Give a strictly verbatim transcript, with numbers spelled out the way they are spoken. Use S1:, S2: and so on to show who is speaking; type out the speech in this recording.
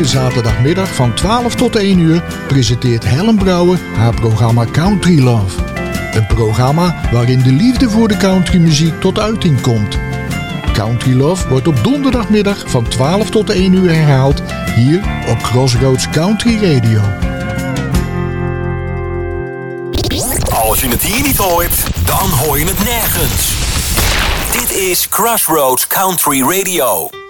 S1: Iedere zaterdagmiddag van twaalf tot één uur presenteert Helen Brouwer haar programma Country Love. Een programma waarin de liefde voor de countrymuziek tot uiting komt. Country Love wordt op donderdagmiddag van twaalf tot één uur herhaald hier op Crossroads Country Radio.
S2: Als je het hier niet hoort, dan hoor je het nergens. Dit is Crossroads Country Radio.